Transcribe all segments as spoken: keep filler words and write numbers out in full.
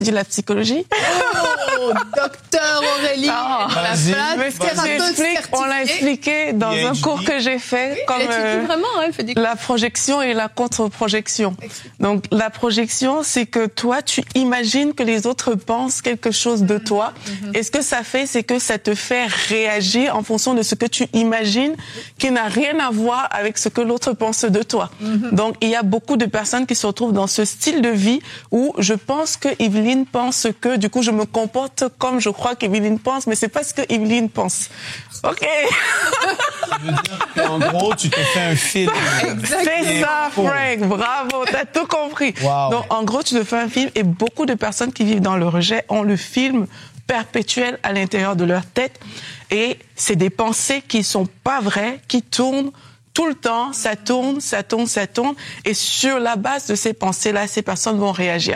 de la psychologie. Oh, docteur Aurélie, ah, la mais ce que on l'a expliqué dans un cours que j'ai fait, oui, comme euh, vraiment, hein, elle fait des... la projection et la contre-projection. Donc la projection, c'est que toi, tu imagines que les autres pensent quelque chose de toi, mm-hmm. et ce que ça fait, c'est que ça te fait réagir en fonction de ce que tu imagines, qui n'a rien à voir avec ce que l'autre pense de toi. Mm-hmm. Donc il y a beaucoup de personnes qui se retrouvent dans ce style de vie où je pense que Evelyne pense que, du coup, je me comporte comme je crois qu'Evelyne pense, mais c'est pas ce que Evelyne pense. Ok. Ça veut dire qu'en gros, tu te fais un film. C'est ça, Frank. Bravo, t'as tout compris. Wow. Donc, en gros, tu te fais un film et beaucoup de personnes qui vivent dans le rejet ont le film perpétuel à l'intérieur de leur tête et c'est des pensées qui sont pas vraies, qui tournent tout le temps, ça tourne, ça tourne, ça tourne et sur la base de ces pensées-là, ces personnes vont réagir.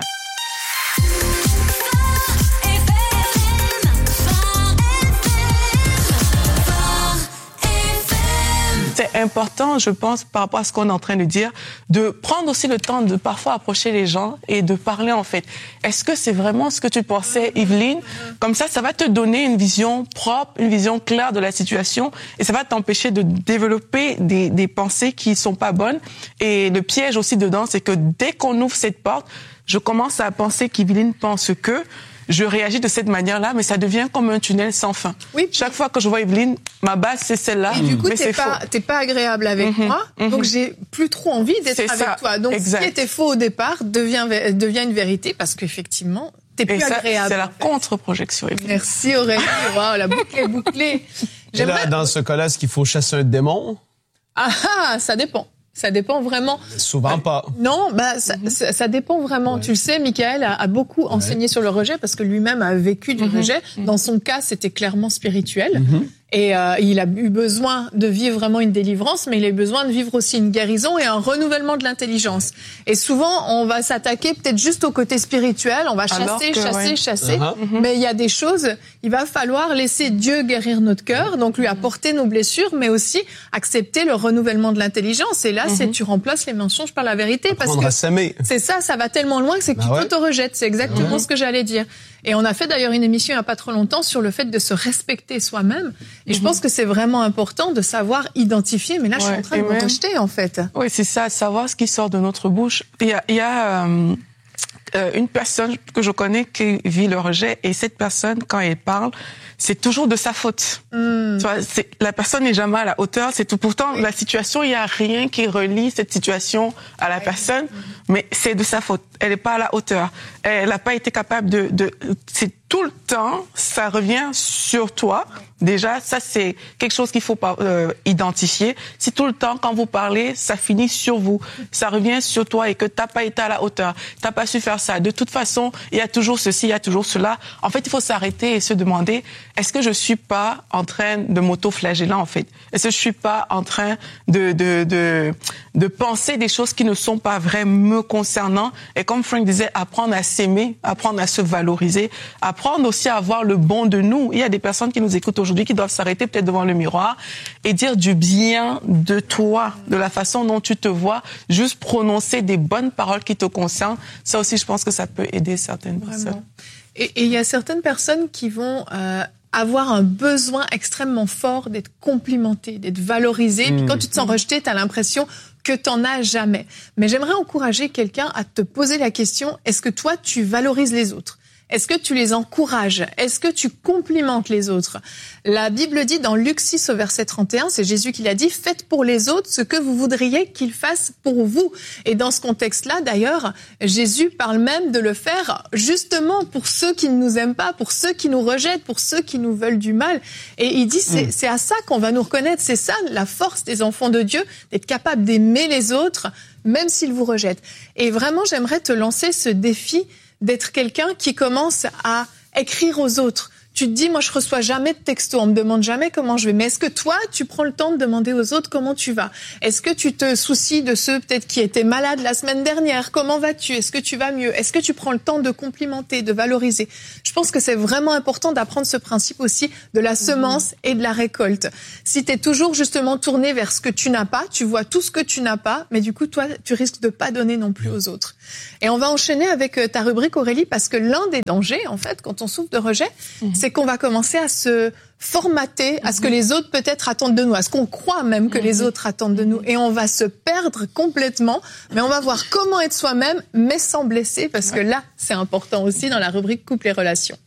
C'est important, je pense, par rapport à ce qu'on est en train de dire, de prendre aussi le temps de parfois approcher les gens et de parler en fait. Est-ce que c'est vraiment ce que tu pensais, Evelyne? Comme ça, ça va te donner une vision propre, une vision claire de la situation et ça va t'empêcher de développer des, des pensées qui sont pas bonnes. Et le piège aussi dedans, c'est que dès qu'on ouvre cette porte, je commence à penser qu'Evelyne pense que je réagis de cette manière-là, mais ça devient comme un tunnel sans fin. Oui. Chaque fois que je vois Evelyne, ma base, c'est celle-là. Et du coup, mais t'es pas, t'es pas agréable avec mm-hmm. moi, mm-hmm. donc j'ai plus trop envie d'être c'est avec ça. Toi. Donc, exact. Ce qui était faux au départ devient, devient une vérité parce qu'effectivement, t'es plus ça, agréable. C'est la contre-projection, Evelyne. Merci Aurélie. Wow, la boucle est bouclée. Et là, dans ce cas-là, est-ce qu'il faut chasser un démon? Ah ah, ça dépend. Ça dépend vraiment. Souvent pas. Non, bah ça, mm-hmm. ça, ça dépend vraiment. Ouais. Tu le sais, Michael a, a beaucoup ouais. enseigné sur le rejet parce que lui-même a vécu du mm-hmm. rejet. Dans son cas, c'était clairement spirituel. Mm-hmm. Et euh, il a eu besoin de vivre vraiment une délivrance, mais il a eu besoin de vivre aussi une guérison et un renouvellement de l'intelligence. Et souvent, on va s'attaquer peut-être juste au côté spirituel, on va chasser, que, chasser, ouais. chasser. Uh-huh. Mais il y a des choses, il va falloir laisser Dieu guérir notre cœur, donc lui apporter nos blessures, mais aussi accepter le renouvellement de l'intelligence. Et là, uh-huh. c'est tu remplaces les mensonges par la vérité. Apprendre parce que à s'aimer. C'est ça, ça va tellement loin que c'est que bah tu ouais. te rejettes. C'est exactement uh-huh. ce que j'allais dire. Et on a fait d'ailleurs une émission il n'y a pas trop longtemps sur le fait de se respecter soi-même. Et mm-hmm. je pense que c'est vraiment important de savoir identifier. Mais là, ouais, je suis en train de me rejeter, en fait. Oui, c'est ça, savoir ce qui sort de notre bouche. Il y a, il y a euh, euh, une personne que je connais qui vit le rejet. Et cette personne, quand elle parle, c'est toujours de sa faute. Mm. Tu vois, c'est, la personne n'est jamais à la hauteur. C'est tout. Pourtant, oui. la situation, il n'y a rien qui relie cette situation à la personne. Mm. Mais c'est de sa faute. Elle n'est pas à la hauteur. Elle n'a pas été capable de, de, c'est tout le temps, ça revient sur toi. Déjà, ça, c'est quelque chose qu'il faut euh, identifier. Si tout le temps, quand vous parlez, ça finit sur vous, ça revient sur toi et que t'as pas été à la hauteur, t'as pas su faire ça. De toute façon, il y a toujours ceci, il y a toujours cela. En fait, il faut s'arrêter et se demander, est-ce que je suis pas en train de m'auto-flageller, en fait? Est-ce que je suis pas en train de, de, de, de penser des choses qui ne sont pas vraies me concernant? Et comme Frank disait, apprendre à s'aimer, apprendre à se valoriser, apprendre aussi à avoir le bon de nous. Il y a des personnes qui nous écoutent aujourd'hui qui doivent s'arrêter peut-être devant le miroir et dire du bien de toi, de la façon dont tu te vois, juste prononcer des bonnes paroles qui te concernent. Ça aussi, je pense que ça peut aider certaines Vraiment. personnes. Et il y a certaines personnes qui vont euh, avoir un besoin extrêmement fort d'être complimentées, d'être valorisées. Mmh. Puis quand tu te sens rejeté, tu as l'impression que t'en as jamais. Mais j'aimerais encourager quelqu'un à te poser la question, est-ce que toi, tu valorises les autres ? Est-ce que tu les encourages? Est-ce que tu complimentes les autres? La Bible dit dans Luc six au verset trente et un, c'est Jésus qui l'a dit, faites pour les autres ce que vous voudriez qu'ils fassent pour vous. Et dans ce contexte-là, d'ailleurs, Jésus parle même de le faire justement pour ceux qui ne nous aiment pas, pour ceux qui nous rejettent, pour ceux qui nous veulent du mal. Et il dit, c'est, mmh. c'est à ça qu'on va nous reconnaître. C'est ça la force des enfants de Dieu, d'être capable d'aimer les autres, même s'ils vous rejettent. Et vraiment, j'aimerais te lancer ce défi d'être quelqu'un qui commence à écrire aux autres. tu te dis, moi, je reçois jamais de texto, on me demande jamais comment je vais. Mais est-ce que toi, tu prends le temps de demander aux autres comment tu vas? Est-ce que tu te soucies de ceux peut-être qui étaient malades la semaine dernière? Comment vas-tu? Est-ce que tu vas mieux? Est-ce que tu prends le temps de complimenter, de valoriser? Je pense que c'est vraiment important d'apprendre ce principe aussi de la semence et de la récolte. Si tu es toujours justement tourné vers ce que tu n'as pas, tu vois tout ce que tu n'as pas, mais du coup, toi, tu risques de pas donner non plus aux autres. Et on va enchaîner avec ta rubrique, Aurélie, parce que l'un des dangers, en fait, quand on souffre de rejet, mmh. c'est qu'on va commencer à se formater à ce que les autres peut-être attendent de nous, à ce qu'on croit même que les autres attendent de nous. Et on va se perdre complètement, mais on va voir comment être soi-même, mais sans blesser, parce que là, c'est important aussi dans la rubrique couple et relations.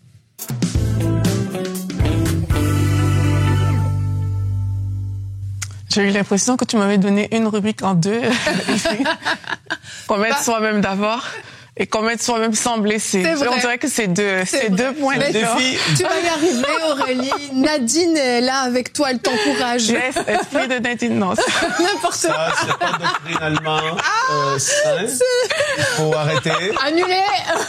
J'ai eu l'impression que tu m'avais donné une rubrique en deux. Qu'on mette bah, soi-même d'abord et qu'on mette soi-même sans blesser. C'est vrai. On dirait que c'est deux, c'est, c'est deux points différents. Tu vas y arriver, Aurélie. Nadine est là avec toi, elle t'encourage. Yes, esprit de Nadine, non. N'importe ça, quoi. C'est pas doctrinalement euh, sain. Il faut arrêter. Annuler.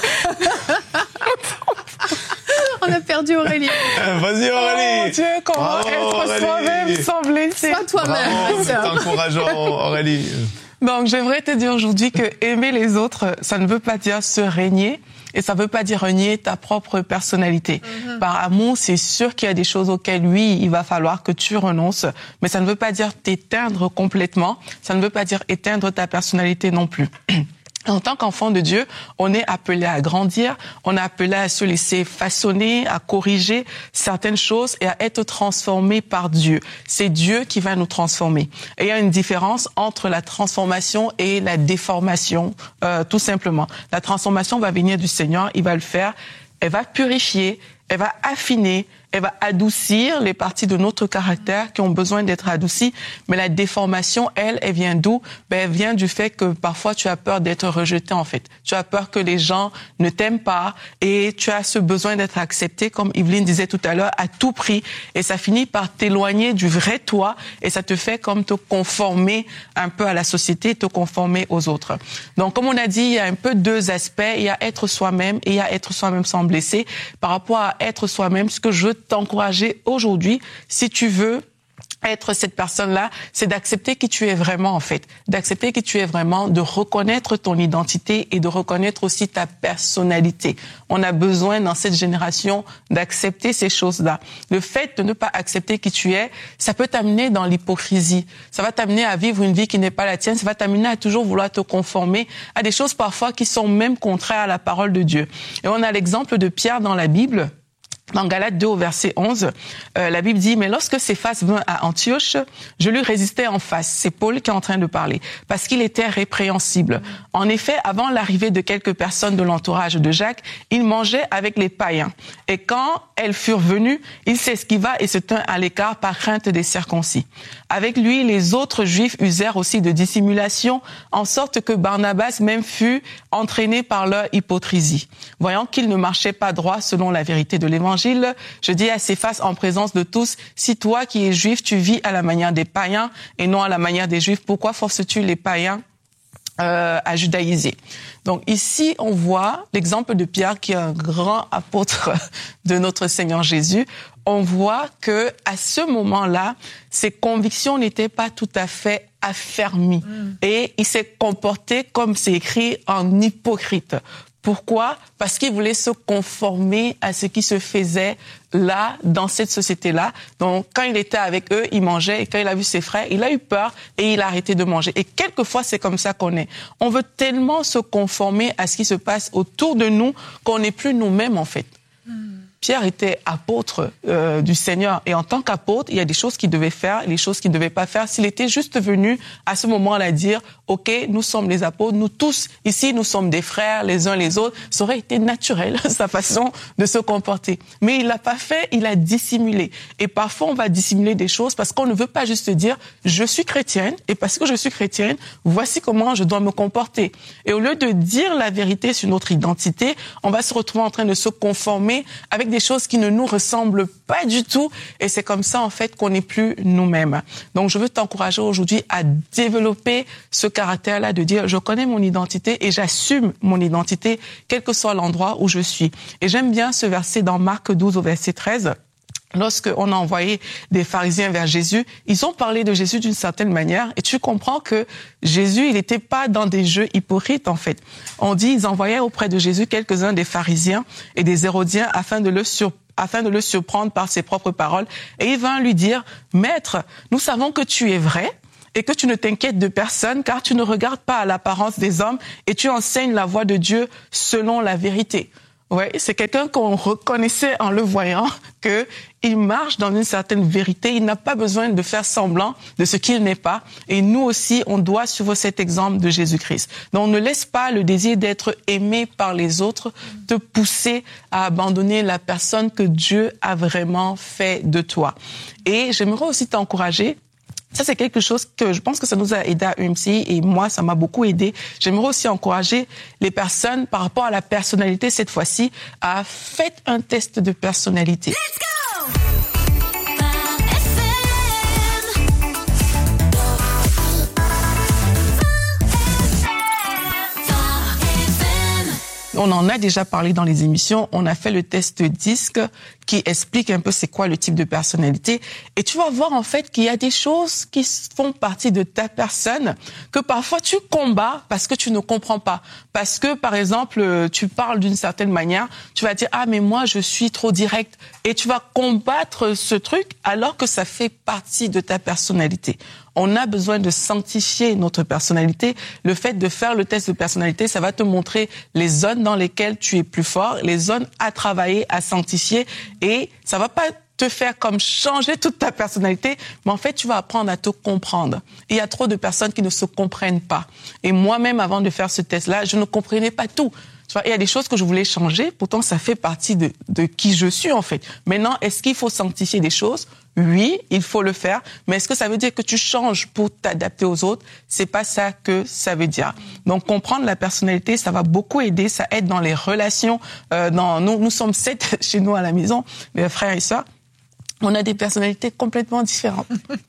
On a perdu Aurélie. Vas-y, Aurélie. Oh mon Dieu, comment Bravo, être Aurélie. Soi-même sans blesser. Sois toi-même. Bravo, c'est encourageant, Aurélie. Donc, j'aimerais te dire aujourd'hui que aimer les autres, ça ne veut pas dire se régner et ça ne veut pas dire renier ta propre personnalité. Mm-hmm. Par amour, c'est sûr qu'il y a des choses auxquelles, oui, il va falloir que tu renonces, mais ça ne veut pas dire t'éteindre complètement, ça ne veut pas dire éteindre ta personnalité non plus. En tant qu'enfant de Dieu, on est appelé à grandir, on est appelé à se laisser façonner, à corriger certaines choses et à être transformé par Dieu. C'est Dieu qui va nous transformer. Et il y a une différence entre la transformation et la déformation, euh, tout simplement. La transformation va venir du Seigneur, il va le faire, elle va purifier, elle va affiner, elle va adoucir les parties de notre caractère qui ont besoin d'être adoucies. Mais la déformation, elle, elle vient d'où? Ben, elle vient du fait que parfois tu as peur d'être rejeté, en fait. Tu as peur que les gens ne t'aiment pas et tu as ce besoin d'être accepté, comme Yveline disait tout à l'heure, à tout prix. Et ça finit par t'éloigner du vrai toi et ça te fait comme te conformer un peu à la société, te conformer aux autres. Donc, comme on a dit, il y a un peu deux aspects. Il y a être soi-même et il y a être soi-même sans blesser. Par rapport à être soi-même, ce que je veux t'encourager aujourd'hui, si tu veux être cette personne-là, c'est d'accepter qui tu es vraiment, en fait. D'accepter qui tu es vraiment, de reconnaître ton identité et de reconnaître aussi ta personnalité. On a besoin, dans cette génération, d'accepter ces choses-là. Le fait de ne pas accepter qui tu es, ça peut t'amener dans l'hypocrisie. Ça va t'amener à vivre une vie qui n'est pas la tienne. Ça va t'amener à toujours vouloir te conformer à des choses parfois qui sont même contraires à la parole de Dieu. Et on a l'exemple de Pierre dans la Bible. Dans Galates deux au verset onze, euh, la Bible dit « Mais lorsque Céphas vint à Antioche, je lui résistais en face. » C'est Paul qui est en train de parler. Parce qu'il était répréhensible. En effet, avant l'arrivée de quelques personnes de l'entourage de Jacques, il mangeait avec les païens. Et quand elles furent venues, il s'esquiva et se tint à l'écart par crainte des circoncis. Avec lui, les autres Juifs usèrent aussi de dissimulation, en sorte que Barnabas même fut entraîné par leur hypocrisie. Voyant qu'il ne marchait pas droit selon la vérité de l'Évangile, je dis à Céphas en présence de tous, si toi qui es juif, tu vis à la manière des païens et non à la manière des juifs, pourquoi forces-tu les païens euh, à judaïser? Donc ici, on voit l'exemple de Pierre qui est un grand apôtre de notre Seigneur Jésus. On voit que à ce moment-là, ses convictions n'étaient pas tout à fait affermies. Mmh. Et il s'est comporté comme c'est écrit en hypocrite. Pourquoi? Parce qu'il voulait se conformer à ce qui se faisait là, dans cette société-là. Donc, quand il était avec eux, il mangeait, et quand il a vu ses frères, il a eu peur et il a arrêté de manger. Et quelquefois, c'est comme ça qu'on est. On veut tellement se conformer à ce qui se passe autour de nous qu'on n'est plus nous-mêmes, en fait. Hmm. Pierre était apôtre euh, du Seigneur. Et en tant qu'apôtre, il y a des choses qu'il devait faire et des choses qu'il ne devait pas faire. S'il était juste venu à ce moment-là dire, OK, nous sommes les apôtres, nous tous, ici, nous sommes des frères, les uns les autres, ça aurait été naturel, sa façon de se comporter. Mais il l'a pas fait, il a dissimulé. Et parfois, on va dissimuler des choses parce qu'on ne veut pas juste dire, je suis chrétienne, et parce que je suis chrétienne, voici comment je dois me comporter. Et au lieu de dire la vérité sur notre identité, on va se retrouver en train de se conformer avec avec des choses qui ne nous ressemblent pas du tout. Et c'est comme ça, en fait, qu'on n'est plus nous-mêmes. Donc, je veux t'encourager aujourd'hui à développer ce caractère-là de dire, je connais mon identité et j'assume mon identité, quel que soit l'endroit où je suis. Et j'aime bien ce verset dans Marc douze au verset treize. Lorsqu'on a envoyé des pharisiens vers Jésus, ils ont parlé de Jésus d'une certaine manière et tu comprends que Jésus, il n'était pas dans des jeux hypocrites en fait. On dit, ils envoyaient auprès de Jésus quelques-uns des pharisiens et des hérodiens afin de le sur, afin de le surprendre par ses propres paroles. Et il vint lui dire, « Maître, nous savons que tu es vrai et que tu ne t'inquiètes de personne car tu ne regardes pas à l'apparence des hommes et tu enseignes la voie de Dieu selon la vérité. » Ouais, c'est quelqu'un qu'on reconnaissait en le voyant que il marche dans une certaine vérité. Il n'a pas besoin de faire semblant de ce qu'il n'est pas. Et nous aussi, on doit suivre cet exemple de Jésus-Christ. Donc, ne laisse pas le désir d'être aimé par les autres te pousser à abandonner la personne que Dieu a vraiment fait de toi. Et j'aimerais aussi t'encourager. Ça, c'est quelque chose que je pense que ça nous a aidé à U M C I et moi, ça m'a beaucoup aidé. J'aimerais aussi encourager les personnes par rapport à la personnalité cette fois-ci à faire un test de personnalité. Let's go! On en a déjà parlé dans les émissions. On a fait le test DISC qui explique un peu c'est quoi le type de personnalité. Et tu vas voir en fait qu'il y a des choses qui font partie de ta personne que parfois tu combats parce que tu ne comprends pas. Parce que, par exemple, tu parles d'une certaine manière, tu vas dire « Ah, mais moi, je suis trop direct ». Et tu vas combattre ce truc alors que ça fait partie de ta personnalité. On a besoin de sanctifier notre personnalité. Le fait de faire le test de personnalité, ça va te montrer les zones dans lesquelles tu es plus fort, les zones à travailler, à sanctifier. Et ça va pas te faire comme changer toute ta personnalité, mais en fait, tu vas apprendre à te comprendre. Il y a trop de personnes qui ne se comprennent pas. Et moi-même, avant de faire ce test-là, je ne comprenais pas tout. Tu vois, il y a des choses que je voulais changer, pourtant ça fait partie de, de qui je suis en fait. Maintenant, est-ce qu'il faut sanctifier des choses? Oui, il faut le faire, mais est-ce que ça veut dire que tu changes pour t'adapter aux autres? C'est pas ça que ça veut dire. Donc comprendre la personnalité, ça va beaucoup aider, ça aide dans les relations. Euh, dans, nous, nous sommes sept chez nous à la maison, mes frères et sœurs. On a des personnalités complètement différentes.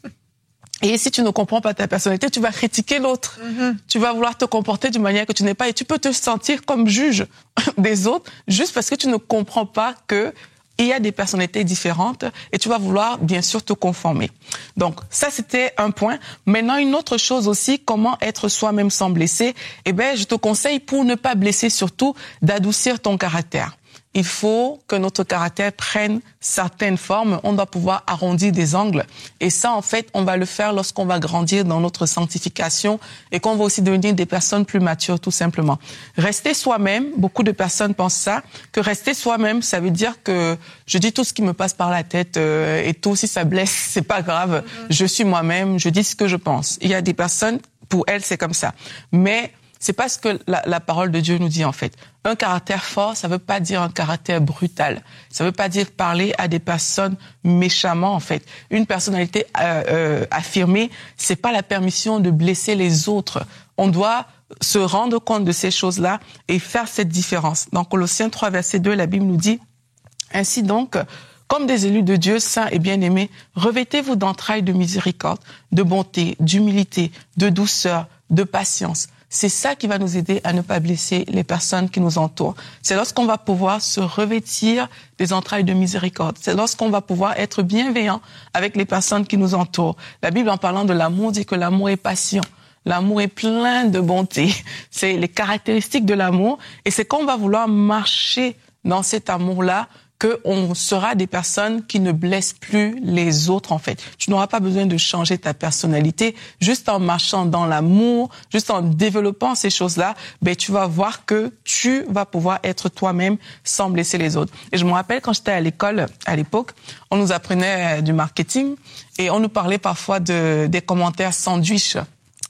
Et si tu ne comprends pas ta personnalité, tu vas critiquer l'autre. Mm-hmm. Tu vas vouloir te comporter d'une manière que tu n'es pas et tu peux te sentir comme juge des autres juste parce que tu ne comprends pas que il y a des personnalités différentes et tu vas vouloir bien sûr te conformer. Donc ça c'était un point. Maintenant une autre chose aussi, comment être soi-même sans blesser. Eh ben je te conseille pour ne pas blesser surtout d'adoucir ton caractère. Il faut que notre caractère prenne certaines formes. On doit pouvoir arrondir des angles. Et ça, en fait, on va le faire lorsqu'on va grandir dans notre sanctification et qu'on va aussi devenir des personnes plus matures, tout simplement. Rester soi-même, beaucoup de personnes pensent ça, que rester soi-même, ça veut dire que je dis tout ce qui me passe par la tête euh, et tout, si ça blesse, c'est pas grave. Mm-hmm. Je suis moi-même, je dis ce que je pense. Il y a des personnes, pour elles, c'est comme ça. Mais c'est pas ce que la, la parole de Dieu nous dit en fait. Un caractère fort, ça veut pas dire un caractère brutal. Ça veut pas dire parler à des personnes méchamment en fait. Une personnalité euh, euh, affirmée, c'est pas la permission de blesser les autres. On doit se rendre compte de ces choses-là et faire cette différence. Dans Colossiens trois verset deux, la Bible nous dit ainsi donc. Comme des élus de Dieu, saints et bien-aimés, revêtez-vous d'entrailles de miséricorde, de bonté, d'humilité, de douceur, de patience. C'est ça qui va nous aider à ne pas blesser les personnes qui nous entourent. C'est lorsqu'on va pouvoir se revêtir des entrailles de miséricorde. C'est lorsqu'on va pouvoir être bienveillant avec les personnes qui nous entourent. La Bible, en parlant de l'amour, dit que l'amour est patient. L'amour est plein de bonté. C'est les caractéristiques de l'amour. Et c'est quand on va vouloir marcher dans cet amour-là qu'on sera des personnes qui ne blessent plus les autres, en fait. Tu n'auras pas besoin de changer ta personnalité. Juste en marchant dans l'amour, juste en développant ces choses-là, ben, tu vas voir que tu vas pouvoir être toi-même sans blesser les autres. Et je me rappelle quand j'étais à l'école, à l'époque, on nous apprenait du marketing et on nous parlait parfois de, des commentaires sandwich.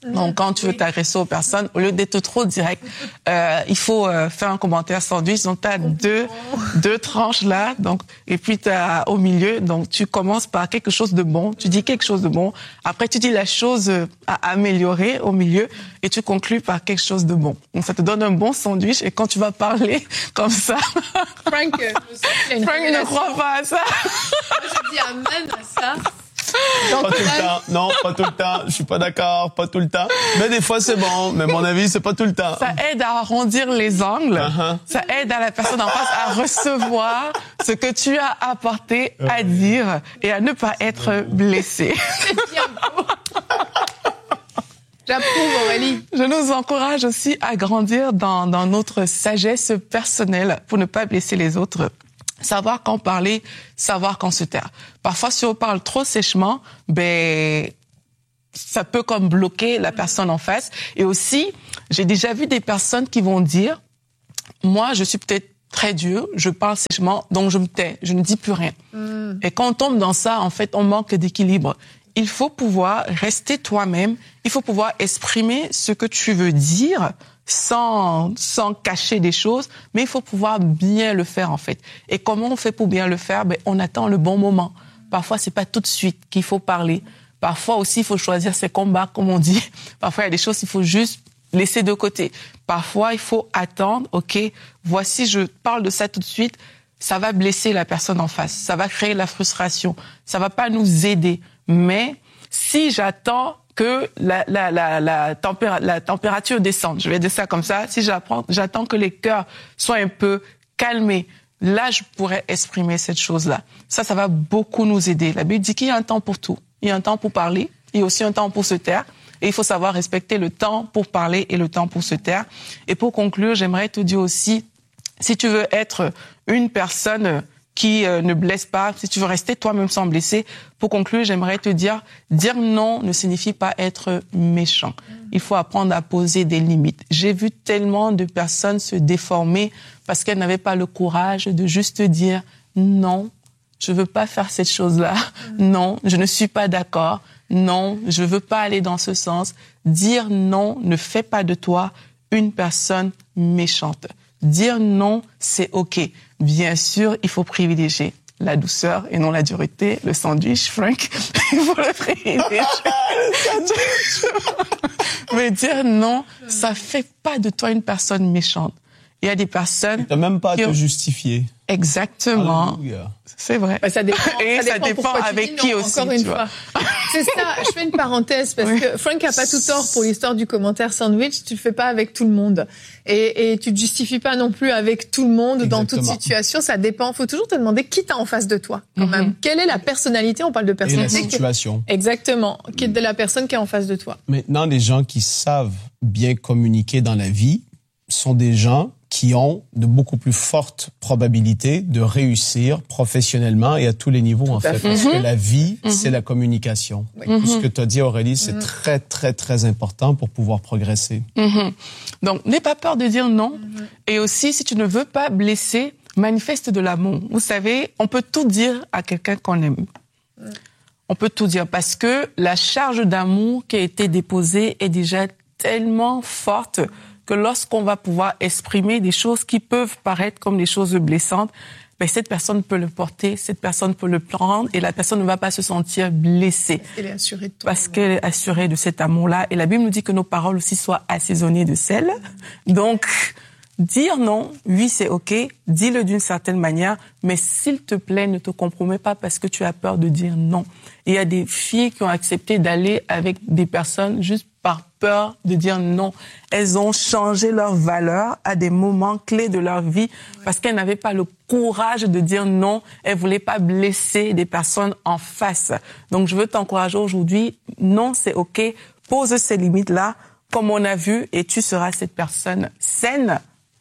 Donc, quand tu veux t'agresser aux personnes, au lieu d'être trop direct, euh, il faut euh, faire un commentaire sandwich. Donc, tu as deux, deux tranches là. Donc, et puis, tu as au milieu. Donc, tu commences par quelque chose de bon. Tu dis quelque chose de bon. Après, tu dis la chose à améliorer au milieu. Et tu conclus par quelque chose de bon. Donc, ça te donne un bon sandwich. Et quand tu vas parler comme ça... Frank, euh, je Frank ne croit pas à ça. Je dis amen à ça. Pas tout le temps. Non, pas tout le temps. Je suis pas d'accord. Pas tout le temps. Mais des fois, c'est bon. Mais mon avis, c'est pas tout le temps. Ça aide à arrondir les angles. Uh-huh. Ça aide à la personne en face à recevoir ce que tu as apporté à dire et à ne pas être blessé. C'est bien beau. J'approuve, Aurélie. Je nous encourage aussi à grandir dans, dans notre sagesse personnelle pour ne pas blesser les autres. Savoir quand parler, savoir quand se taire. Parfois, si on parle trop sèchement, ben, ça peut comme bloquer la personne en face. Et aussi, j'ai déjà vu des personnes qui vont dire, moi, je suis peut-être très dur, je parle sèchement, donc je me tais, je ne dis plus rien. Mm. Et quand on tombe dans ça, en fait, on manque d'équilibre. Il faut pouvoir rester toi-même, il faut pouvoir exprimer ce que tu veux dire, sans sans cacher des choses, mais il faut pouvoir bien le faire en fait. Et comment on fait pour bien le faire? Ben on attend le bon moment. Parfois c'est pas tout de suite qu'il faut parler. Parfois aussi il faut choisir ses combats comme on dit. Parfois il y a des choses qu'il faut juste laisser de côté. Parfois il faut attendre. OK, voici je parle de ça tout de suite. Ça va blesser la personne en face. Ça va créer la frustration. Ça va pas nous aider. Mais si j'attends que la, la, la, la, tempéra- la température descende, je vais dire ça comme ça, si j'apprends, j'attends que les cœurs soient un peu calmés, là, je pourrais exprimer cette chose-là. Ça, ça va beaucoup nous aider. La Bible dit qu'il y a un temps pour tout. Il y a un temps pour parler, il y a aussi un temps pour se taire. Et il faut savoir respecter le temps pour parler et le temps pour se taire. Et pour conclure, j'aimerais te dire aussi, si tu veux être une personne qui euh, ne blesse pas, si tu veux rester toi-même sans blesser, pour conclure, j'aimerais te dire, dire non ne signifie pas être méchant. Il faut apprendre à poser des limites. J'ai vu tellement de personnes se déformer parce qu'elles n'avaient pas le courage de juste dire non, je veux pas faire cette chose-là. Non, je ne suis pas d'accord. Non, je veux pas aller dans ce sens. Dire non ne fait pas de toi une personne méchante. Dire non, c'est OK. Bien sûr, il faut privilégier la douceur et non la dureté. Le sandwich, Frank, il faut le privilégier. Mais dire non, ça fait pas de toi une personne méchante. Il y a des personnes... Tu n'as même pas à qui te ont... justifier. Exactement. Alléluia. C'est vrai. Bah, ça dépend. Et ça ça dépend, dépend avec qui non, aussi, encore une tu fois. vois. C'est ça. Je fais une parenthèse parce oui. que Frank a pas tout tort pour l'histoire du commentaire sandwich. Tu le fais pas avec tout le monde. Et, et tu te justifies pas non plus avec tout le monde. Exactement. Dans toute situation. Ça dépend. Faut toujours te demander qui t'as en face de toi, quand mm-hmm. même. Quelle est la personnalité? On parle de personnalité. Et la situation. Exactement. Qui est de la personne qui est en face de toi. Maintenant, les gens qui savent bien communiquer dans la vie sont des gens qui ont de beaucoup plus fortes probabilités de réussir professionnellement et à tous les niveaux, Tout en fait. fait. Parce Mm-hmm. que la vie, mm-hmm. c'est la communication. Oui. Tout ce que tu as dit, Aurélie, c'est mm-hmm. très, très, très important pour pouvoir progresser. Mm-hmm. Donc, n'aie pas peur de dire non. Mm-hmm. Et aussi, si tu ne veux pas blesser, manifeste de l'amour. Vous savez, on peut tout dire à quelqu'un qu'on aime. Mm. On peut tout dire parce que la charge d'amour qui a été déposée est déjà tellement forte que lorsqu'on va pouvoir exprimer des choses qui peuvent paraître comme des choses blessantes, ben cette personne peut le porter, cette personne peut le prendre et la personne ne va pas se sentir blessée. Elle est assurée de toi. Parce qu'elle est assurée de cet amour-là. Et la Bible nous dit que nos paroles aussi soient assaisonnées de sel. Donc, dire non, oui, c'est OK. Dis-le d'une certaine manière, mais s'il te plaît, ne te compromets pas parce que tu as peur de dire non. Il y a des filles qui ont accepté d'aller avec des personnes juste par peur de dire non. Elles ont changé leurs valeurs à des moments clés de leur vie parce qu'elles n'avaient pas le courage de dire non. Elles voulaient pas blesser des personnes en face. Donc, je veux t'encourager aujourd'hui. Non, c'est OK. Pose ces limites-là, comme on a vu, et tu seras cette personne saine.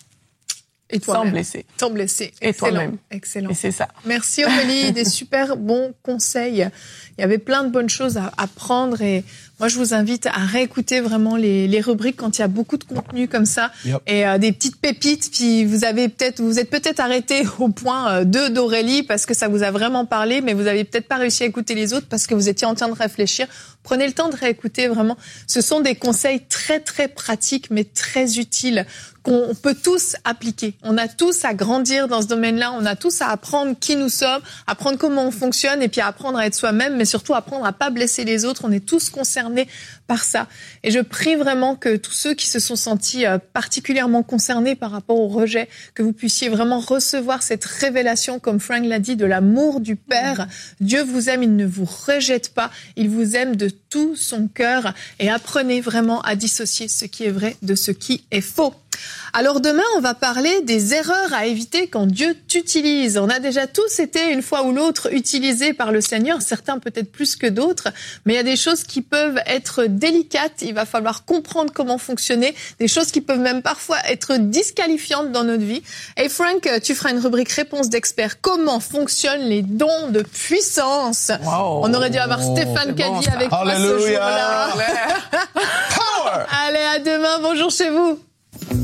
Et toi-même. Sans blesser. Sans blesser. Et Excellent. toi-même. Excellent. Et c'est ça. Merci Aurélie, des super bons conseils. Il y avait plein de bonnes choses à apprendre et Moi, je vous invite à réécouter vraiment les, les rubriques quand il y a beaucoup de contenu comme ça Yep. et euh, des petites pépites. Puis vous avez peut-être, vous êtes peut-être arrêté au point deux d'Aurélie parce que ça vous a vraiment parlé, mais vous avez peut-être pas réussi à écouter les autres parce que vous étiez en train de réfléchir. Prenez le temps de réécouter vraiment. Ce sont des conseils très très pratiques, mais très utiles qu'on peut tous appliquer. On a tous à grandir dans ce domaine-là. On a tous à apprendre qui nous sommes, apprendre comment on fonctionne et puis apprendre à être soi-même, mais surtout apprendre à pas blesser les autres. On est tous concernés par ça. Et je prie vraiment que tous ceux qui se sont sentis particulièrement concernés par rapport au rejet, que vous puissiez vraiment recevoir cette révélation, comme Frank l'a dit, de l'amour du Père. Dieu vous aime, il ne vous rejette pas, il vous aime de tout son cœur. Et apprenez vraiment à dissocier ce qui est vrai de ce qui est faux. Alors demain, on va parler des erreurs à éviter quand Dieu t'utilise. On a déjà tous été, une fois ou l'autre, utilisés par le Seigneur, certains peut-être plus que d'autres, mais il y a des choses qui peuvent être délicates, il va falloir comprendre comment fonctionner, des choses qui peuvent même parfois être disqualifiantes dans notre vie. Et Frank, tu feras une rubrique réponse d'expert. Comment fonctionnent les dons de puissance? Wow. On aurait dû avoir Stéphane Caddy bon, avec moi ce Alléluia. jour-là. Power! Allez, à demain, bonjour chez vous.